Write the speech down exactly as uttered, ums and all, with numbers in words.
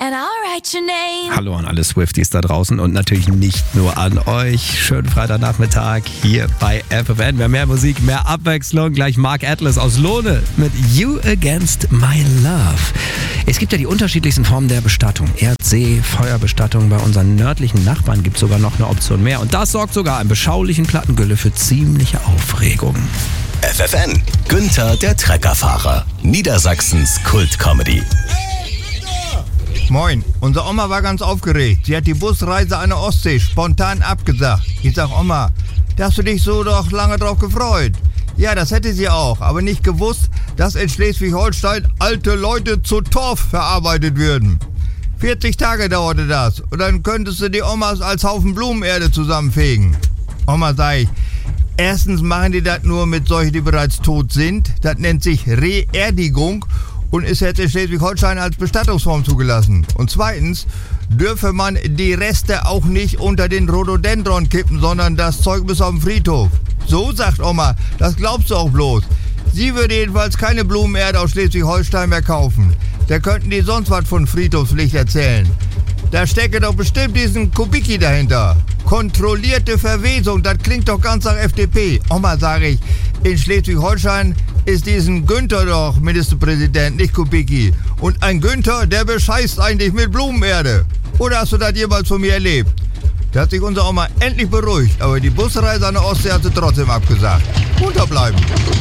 and I'll write your name. Hallo an alle Swifties da draußen und natürlich nicht nur an euch. Schönen Freitagnachmittag hier bei F F N. Wir haben mehr Musik, mehr Abwechslung. Gleich Mark Atlas aus Lohne mit You Against My Love. Es gibt ja die unterschiedlichsten Formen der Bestattung. Erd-, See-, Feuerbestattung. Bei unseren nördlichen Nachbarn gibt es sogar noch eine Option mehr. Und das sorgt sogar im beschaulichen Plattengülle für ziemliche Aufregung. F F N, Günther der Treckerfahrer. Niedersachsens Kult-Comedy. Moin, unsere Oma war ganz aufgeregt. Sie hat die Busreise an der Ostsee spontan abgesagt. Ich sag, Oma, da hast du dich so doch lange drauf gefreut. Ja, das hätte sie auch, aber nicht gewusst, dass in Schleswig-Holstein alte Leute zu Torf verarbeitet würden. vierzig Tage dauerte das und dann könntest du die Omas als Haufen Blumenerde zusammenfegen. Oma, sag ich, erstens machen die das nur mit solchen, die bereits tot sind. Das nennt sich Reerdigung und ist jetzt in Schleswig-Holstein als Bestattungsform zugelassen. Und zweitens dürfe man die Reste auch nicht unter den Rhododendron kippen, sondern das Zeug bis auf den Friedhof. So, sagt Oma, das glaubst du auch bloß. Sie würde jedenfalls keine Blumenerde aus Schleswig-Holstein mehr kaufen. Da könnten die sonst was von Friedhofspflicht erzählen. Da stecke doch bestimmt diesen Kubicki dahinter. Kontrollierte Verwesung, das klingt doch ganz nach F D P. Oma, sage ich, in Schleswig-Holstein ist diesen Günther doch Ministerpräsident, nicht Kubicki. Und ein Günther, der bescheißt eigentlich mit Blumenerde. Oder hast du das jemals von mir erlebt? Da hat sich unsere Oma endlich beruhigt, aber die Busreise an der Ostsee hat sie trotzdem abgesagt. Unterbleiben.